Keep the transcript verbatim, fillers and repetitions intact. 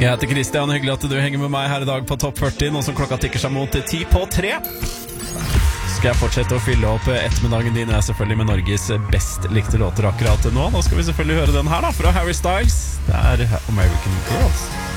Jeg heter Kristian, hyggelig at du henger med meg her i dag på Topp førti, nå som klokka tikker seg mot ti på tre. Skal jeg fortsette å fylle opp ettermiddagen din, er selvfølgelig med Norges best likte låter akkurat nå. Nå skal vi selvfølgelig høre den her da, fra Harry Styles. Det er American Girls.